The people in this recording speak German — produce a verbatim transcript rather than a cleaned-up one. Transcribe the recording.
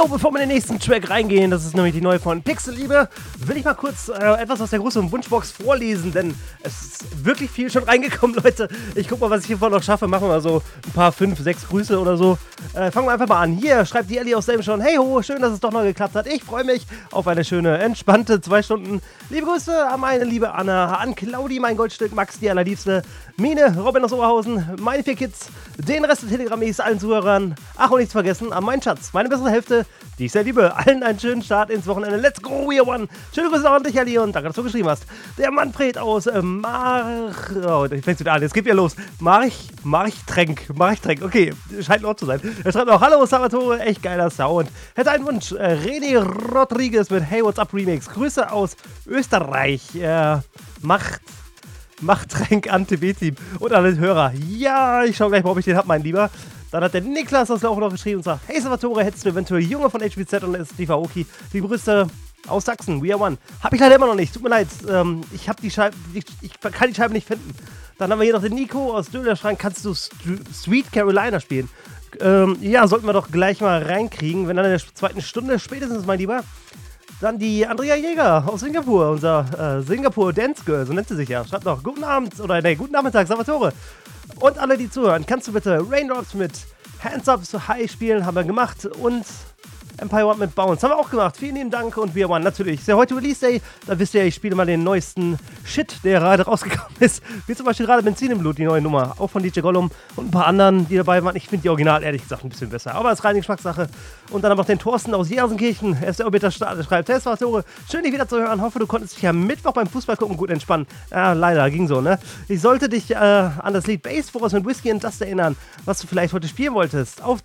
Jo, bevor wir in den nächsten Track reingehen, das ist nämlich die neue von Pixelliebe, will ich mal kurz äh, etwas aus der großen Wunschbox vorlesen, denn es ist wirklich viel schon reingekommen, Leute. Ich guck mal, was ich hiervon noch schaffe. Machen wir mal so ein paar, fünf, sechs Grüße oder so. Äh, fangen wir einfach mal an. Hier schreibt die Ellie aus Selben schon: Hey ho, schön, dass es doch noch geklappt hat. Ich freue mich auf eine schöne, entspannte zwei Stunden. Liebe Grüße an meine liebe Anna, an Claudi, mein Goldstück, Max, die allerliebste, Mine, Robin aus Oberhausen, meine vier Kids, den Rest der Telegram-Mails, allen Zuhörern. Ach, und nichts vergessen, an meinen Schatz, meine bessere Hälfte, die ich sehr liebe. Allen einen schönen Start ins Wochenende. Let's go, we are one. Schöne Grüße auch an dich, Ali, und danke, dass du geschrieben hast. Der Manfred aus äh, Mar... Oh, ich fängst wieder an, jetzt geht wieder los. Marich, Marich-Tränk, Marich-Tränk, okay, scheint ein Ort zu sein. Er schreibt auch: Hallo, Salvatore, echt geiler Sound. Hätte einen Wunsch, äh, René Rodriguez mit Hey, What's Up Remix. Grüße aus Österreich. Äh, macht... Machttränk Anti-B-Team und alle Hörer. Ja, ich schau gleich mal, ob ich den hab, mein Lieber. Dann hat der Niklas das auch noch geschrieben und sagt: Hey Salvatore, hättest du eventuell Junge von H B Z und S T V Oki, die Grüße aus Sachsen, We Are One. Hab ich leider immer noch nicht, tut mir leid. Ähm, ich hab die Scheibe, ich, ich kann die Scheibe nicht finden. Dann haben wir hier noch den Nico aus Dönerschrank. Kannst du St- Sweet Carolina spielen? Ähm, ja, sollten wir doch gleich mal reinkriegen, wenn dann in der zweiten Stunde spätestens, mein Lieber. Dann die Andrea Jäger aus Singapur, unser äh, Singapur Dance Girl, so nennt sie sich ja. Schreibt noch: Guten Abend oder nee, guten Nachmittag, Salvatore. Und alle, die zuhören, kannst du bitte Raindrops mit Hands Up so High spielen, haben wir gemacht. Und Empire One mit Bounce haben wir auch gemacht. Vielen lieben Dank und We Are One natürlich. Ist ja heute Release Day, da wisst ihr, ich spiele mal den neuesten Shit, der gerade rausgekommen ist. Wie zum Beispiel gerade Benzin im Blut, die neue Nummer. Auch von D J Gollum und ein paar anderen, die dabei waren. Ich finde die Original ehrlich gesagt ein bisschen besser. Aber es ist reine Geschmackssache. Und dann haben wir noch den Thorsten aus Jersenkirchen. Er ist der Orbiter Start, der schreibt: Hey Salvatore, schön dich wieder zu hören. Hoffe, du konntest dich am Mittwoch beim Fußball gucken gut entspannen. Ja, leider, ging so, ne? Ich sollte dich äh, an das Lied Bass Force mit Whiskey and Dust erinnern, was du vielleicht heute spielen wolltest. Auf